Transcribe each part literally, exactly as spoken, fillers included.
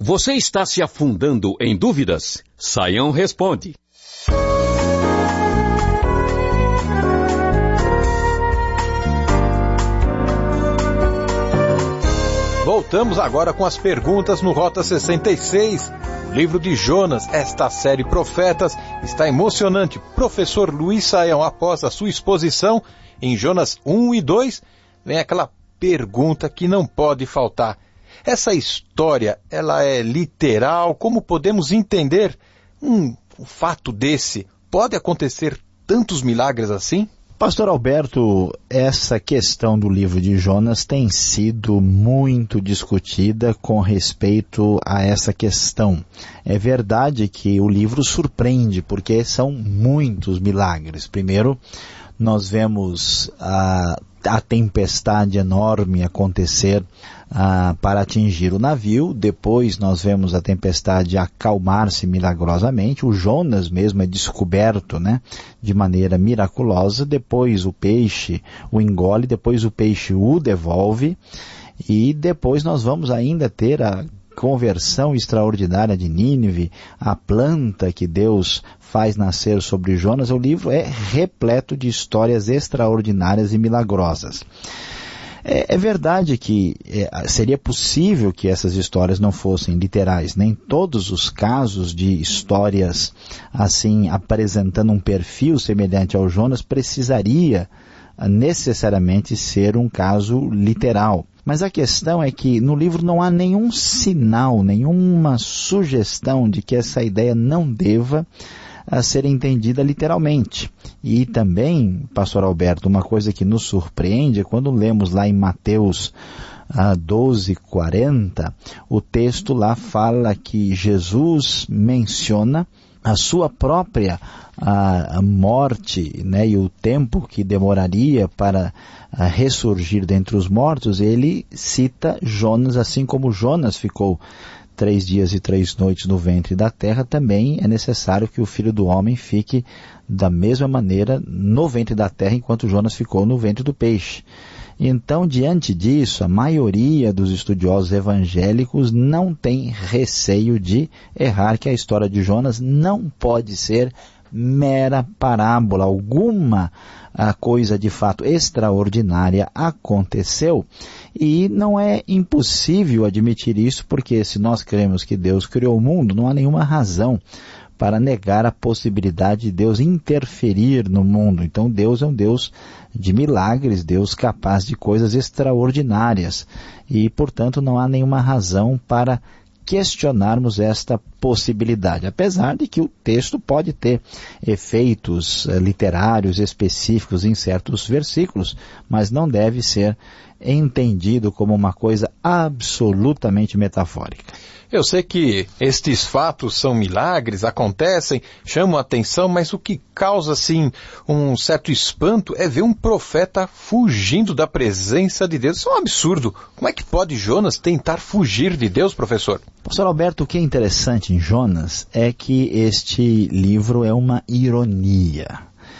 Você está se afundando em dúvidas? Saião responde. Voltamos agora com as perguntas no Rota sessenta e seis. O livro de Jonas, esta série Profetas, está emocionante. Professor Luiz Saião, após a sua exposição em Jonas um e dois, vem aquela pergunta que não pode faltar. Essa história, ela é literal? Como podemos entender um, um fato desse? Pode acontecer tantos milagres assim? Pastor Alberto, essa questão do livro de Jonas tem sido muito discutida com respeito a essa questão. É verdade que o livro surpreende, porque são muitos milagres. Primeiro, nós vemos a, a tempestade enorme acontecer ah, para atingir o navio. Depois nós vemos a tempestade acalmar-se milagrosamente. O Jonas mesmo é descoberto, né, de maneira miraculosa. Depois o peixe o engole, depois o peixe o devolve. E depois nós vamos ainda ter a conversão extraordinária de Nínive, a planta que Deus faz nascer sobre Jonas. O livro é repleto de histórias extraordinárias e milagrosas. É, é verdade que é, seria possível que essas histórias não fossem literais. Nem todos os casos de histórias assim apresentando um perfil semelhante ao Jonas precisaria necessariamente ser um caso literal. Mas a questão é que no livro não há nenhum sinal, nenhuma sugestão de que essa ideia não deva a ser entendida literalmente. E também, pastor Alberto, uma coisa que nos surpreende é quando lemos lá em Mateus ah, doze, quarenta, o texto lá fala que Jesus menciona a sua própria a, a morte, né, e o tempo que demoraria para a ressurgir dentre os mortos. Ele cita Jonas, assim como Jonas ficou três dias e três noites no ventre da terra, também é necessário que o Filho do Homem fique da mesma maneira no ventre da terra, enquanto Jonas ficou no ventre do peixe. Então, diante disso, a maioria dos estudiosos evangélicos não tem receio de errar que a história de Jonas não pode ser mera parábola. Alguma a coisa de fato extraordinária aconteceu, e não é impossível admitir isso, porque se nós cremos que Deus criou o mundo, não há nenhuma razão para negar a possibilidade de Deus interferir no mundo. Então Deus é um Deus de milagres, Deus capaz de coisas extraordinárias, e portanto não há nenhuma razão para questionarmos esta possibilidade, apesar de que o texto pode ter efeitos uh, literários específicos em certos versículos, mas não deve ser entendido como uma coisa absolutamente metafórica. Eu sei que estes fatos são milagres, acontecem, chamam a atenção, mas o que causa, assim, um certo espanto é ver um profeta fugindo da presença de Deus. Isso é um absurdo. Como é que pode Jonas tentar fugir de Deus, professor? Pastor Alberto, o que é interessante em Jonas é que este livro é uma ironia.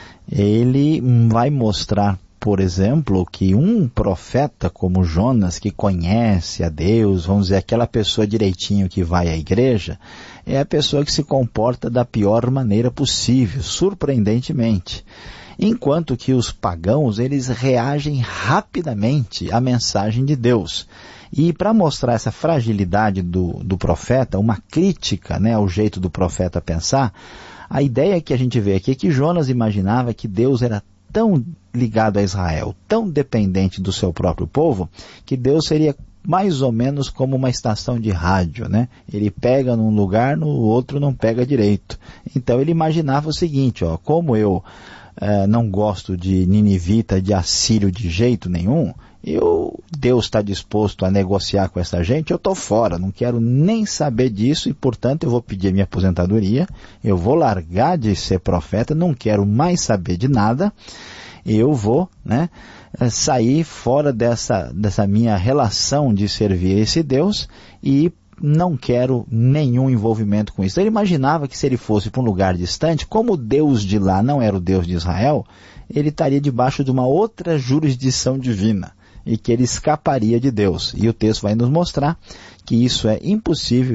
Ele vai mostrar, por exemplo, que um profeta como Jonas, que conhece a Deus, vamos dizer, aquela pessoa direitinho que vai à igreja, é a pessoa que se comporta da pior maneira possível, surpreendentemente. Enquanto que os pagãos, eles reagem rapidamente à mensagem de Deus. E para mostrar essa fragilidade do, do profeta, uma crítica, né, ao jeito do profeta pensar, a ideia que a gente vê aqui é que Jonas imaginava que Deus era tão ligado a Israel, tão dependente do seu próprio povo, que Deus seria mais ou menos como uma estação de rádio, né? Ele pega num lugar, no outro não pega direito. Então ele imaginava o seguinte, ó, como eu eh, não gosto de ninivita, de assírio de jeito nenhum, eu, Deus está disposto a negociar com essa gente, eu estou fora, não quero nem saber disso, e portanto eu vou pedir a minha aposentadoria, eu vou largar de ser profeta, não quero mais saber de nada, eu vou, né, sair fora dessa, dessa minha relação de servir esse Deus, e não quero nenhum envolvimento com isso. Ele imaginava que se ele fosse para um lugar distante, como o Deus de lá não era o Deus de Israel, ele estaria debaixo de uma outra jurisdição divina, e que ele escaparia de Deus. E o texto vai nos mostrar que isso é impossível.